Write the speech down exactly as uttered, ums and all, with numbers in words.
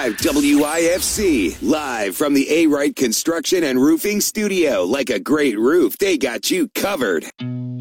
W I F C, live from the A-Wright Construction and Roofing Studio. Like a great roof, they got you covered.